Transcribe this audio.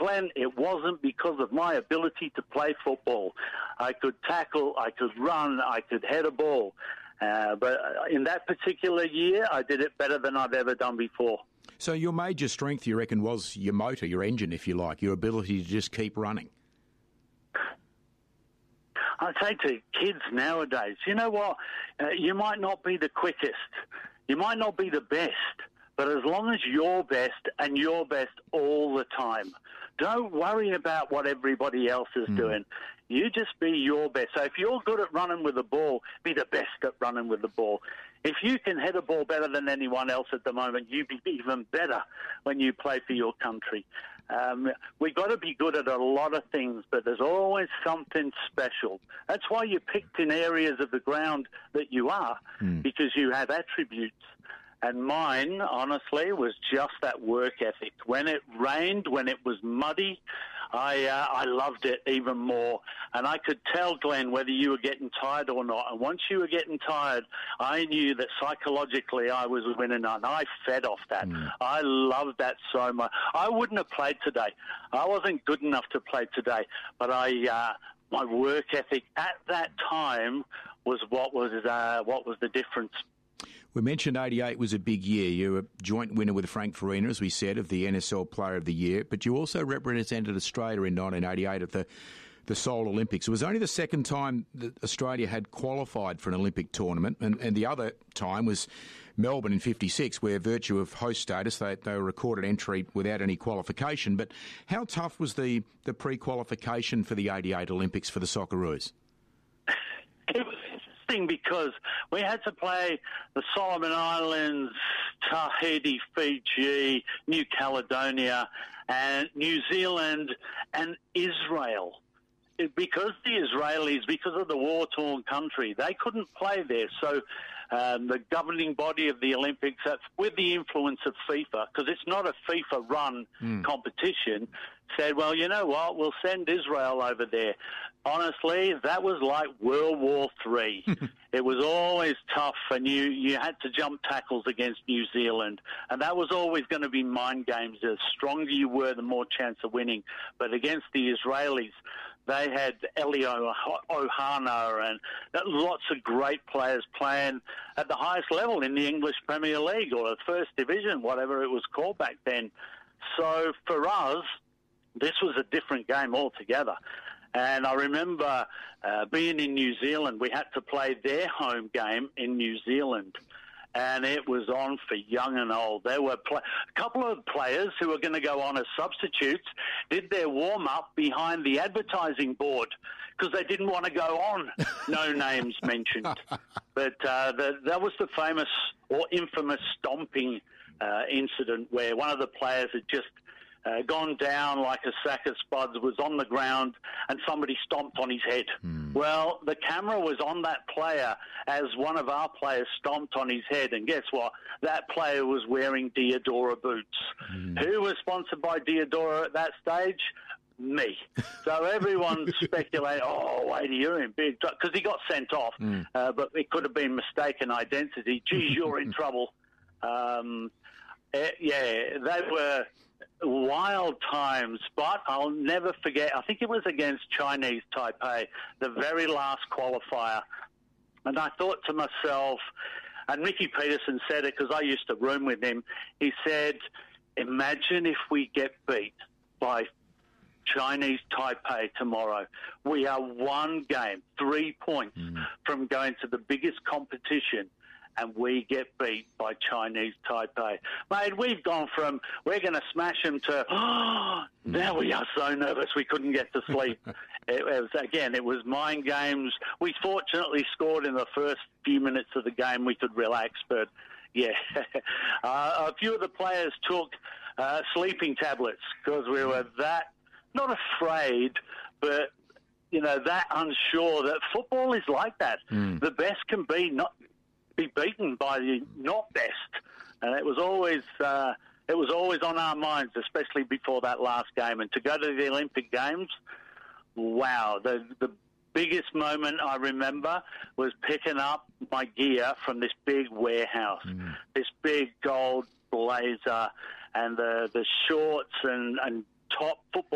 Glenn, it wasn't because of my ability to play football. I could tackle, I could run, I could head a ball. But in that particular year, I did it better than I've ever done before. So your major strength, you reckon, was your motor, your engine, if you like, your ability to just keep running? I say to kids nowadays, you know what? You might not be the quickest. You might not be the best. But as long as you're best and you're best all the time, don't worry about what everybody else is doing. You just be your best. So if you're good at running with the ball, be the best at running with the ball. If you can head a ball better than anyone else at the moment, you be even better when you play for your country. We've got to be good at a lot of things, but there's always something special. That's why you're picked in areas of the ground that you are, because you have attributes. And mine, honestly, was just that work ethic. When it rained, when it was muddy, I loved it even more. And I could tell, Glenn, whether you were getting tired or not. And once you were getting tired, I knew that psychologically I was winning, and I fed off that. I loved that so much. I wouldn't have played today. I wasn't good enough to play today, but my work ethic at that time was what was the difference. We mentioned 88 was a big year. You were a joint winner with Frank Farina, as we said, of the NSL Player of the Year, but you also represented Australia in 1988 at the Seoul Olympics. It was only the second time that Australia had qualified for an Olympic tournament, and the other time was Melbourne in 56, where, virtue of host status, they were recorded entry without any qualification. But how tough was the pre-qualification for the 88 Olympics for the Socceroos? It was interesting because we had to play the Solomon Islands, Tahiti, Fiji, New Caledonia, and New Zealand, and Israel. Because the Israelis, because of the war-torn country, they couldn't play there. So the governing body of the Olympics, with the influence of FIFA, because it's not a FIFA-run competition, said, well, you know what, we'll send Israel over there. Honestly, that was like World War III. It was always tough, and you had to jump tackles against New Zealand, and that was always going to be mind games. The stronger you were, the more chance of winning. But against the Israelis, they had Elio Ohana and lots of great players playing at the highest level in the English Premier League, or the First Division, whatever it was called back then. So for us, this was a different game altogether. And I remember being in New Zealand, we had to play their home game in New Zealand. And it was on for young and old. There were a couple of players who were going to go on as substitutes, did their warm-up behind the advertising board because they didn't want to go on. No names mentioned. But that was the famous or infamous stomping incident where one of the players had just gone down like a sack of spuds, was on the ground, and somebody stomped on his head. Well, the camera was on that player as one of our players stomped on his head, and guess what? That player was wearing Diadora boots. Who was sponsored by Diadora at that stage? Me. So everyone speculated, oh, wait, you're in big trouble, because he got sent off, but it could have been mistaken identity. Geez, you're in trouble. Yeah, they were wild times, but I'll never forget, I think it was against Chinese Taipei, the very last qualifier. And I thought to myself, and Mickey Peterson said it because I used to room with him, he said, imagine if we get beat by Chinese Taipei tomorrow. We are one game, 3 points from going to the biggest competition, and we get beat by Chinese Taipei. Mate, we've gone from, we're going to smash them to, now we are so nervous we couldn't get to sleep. It was mind games. We fortunately scored in the first few minutes of the game. We could relax, but yeah. A few of the players took sleeping tablets because we were that, not afraid, but, that unsure that football is like that. The best can be beaten by the not best, and it was always on our minds, especially before that last game. And to go to the Olympic Games, wow! The biggest moment I remember was picking up my gear from this big warehouse, this big gold blazer, and the shorts and top football